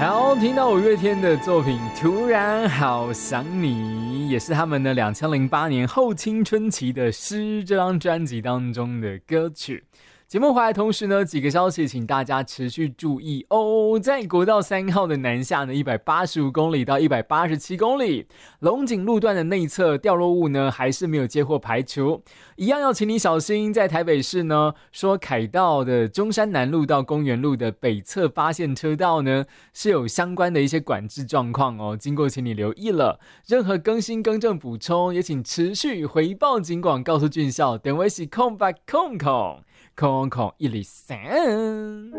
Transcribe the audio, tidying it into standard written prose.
好，听到五月天的作品《突然好想你》，也是他们的2008年后青春期的《诗》这张专辑当中的歌曲。节目回来同时呢，几个消息请大家持续注意哦。在国道3号的南下呢，185公里到187公里，龙井路段的内侧掉落物呢还是没有接获排除，一样要请你小心。在台北市呢，说凯道的中山南路到公园路的北侧发现车道呢是有相关的一些管制状况哦，经过请你留意了。任何更新更正补充也请持续回报警广，告诉俊孝。等位是空白空空。空空103。